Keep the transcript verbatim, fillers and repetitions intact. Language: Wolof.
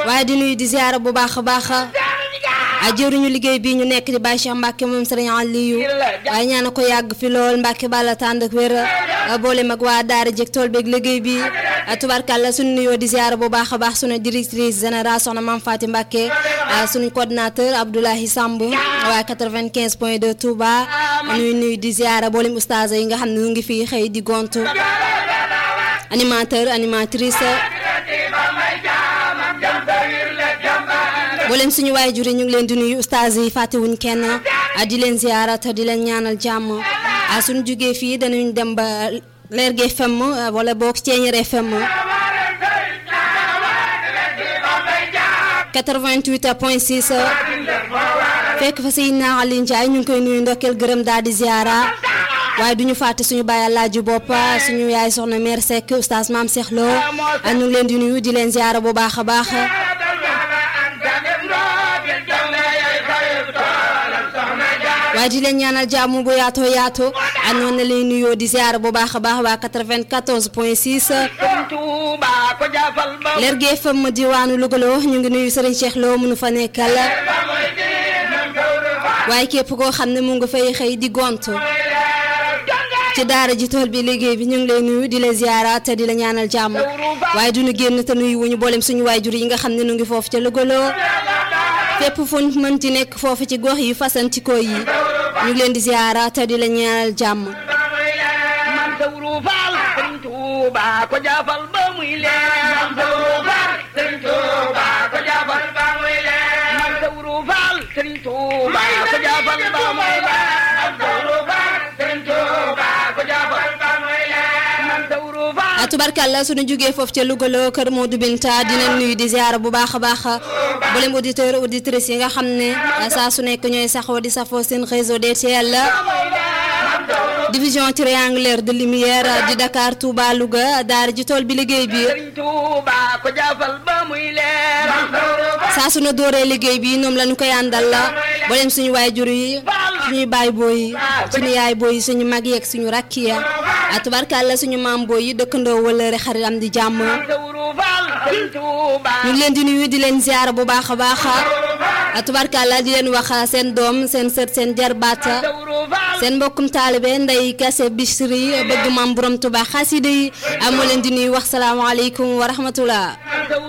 waaye di nuyu di ziara bu baax a baax a jëruñu liggéey bii ñu nekk di Baye Cheikh Mbacke moom Serigne Aliou waaye ñaana ko yàgg fi lool Mbacke bala tànd ak wér boole mag waa daara jëg tool beeg liggéey bi tubarkalla suñu nuyoo di ziara bu baax a baax suñu directrice générale soxna Mame Faty Mbacke suñu coordinateur Abdoulaye Samb waaye quatre-vingt-quinze point deux Touba nuyu nuyu di ziara boolem oustaz yi nga xam ne ñu ngi fi xëy di gontu animateur animatrice boolem suñu waajur yi ñu ngi leen di nuyu oustaz yi fàttewuñ kenn di leen ziara te di leen ñaanal jàmm suñu jugee fii danañ dem ba Lergui F M wala boog Thiéniere F M quatre-vingt-huit point six fekk fa Seydina Aliou Ndiaye ñu ngi koy nuyu ndokkeel gërëm daal di ziara waaye duñu fàtte suñu baay Alaaji bopp suñu yaay soxna mère Seck oustaz Mame Cheikh Lo ñu ngi leen di nuyu di leen ziara bu baax a baax waaye di leen ñaanal jàmm bu yaatoo yaatu ak noonu la lay nuyoo di ziara bu baax a baax waa quatre-vingt-quatorze point six Lergui F M diwaanu Louga ñu ngi nuyu Serigne Cheikh Lo mu nu fa nekkal waaye képp koo xam ne mu nga fay xëy di gont ci daara ji tool bi liggéey bi ñu ngi lay nuyu di la ziara te di la ñaanal jàmm waaye duñu génn te nuyu wuñu boolem suñu waajur yi nga xam ne nu ngi foofu ca Louga fépp fu mën ci nekk foofu ci gox yi fasantikoo yi ñu ngi leen di ziara te di la ñaanal jàmm tubarkalla suñu jógee foofu ca Louga la kër Modou Binta dinañ nuyu di ziara bu baax a baax mboolem auditeur auditrice yi nga xam ne saa su nekk ñooy saxoo di safoo seen réseau D T L division triangulaire de lumière di Dakar Touba Louga daara ji tool bi liggéey bi saa su na dooree liggéey bi ñoom la ñu koy àndal la mboolem suñu waajur yi suñuy baay booy suñu yaay booy suñu mag yeeg suñu rakk ya tubarkalla suñu maam booy yi dëkkandoo wala xarit am di jàmm ñu ngi leen di nuyu di leen ziara bu baax a baax tubarkalla di leen wax seen doom seen sët seen jarbaat seen mbokkum taalibe Ndeye Kassé Bichri bëgg maam borom Tuubaa xasida yi amoo leen di nuyu wax salaamaaleykum wa rahmatullah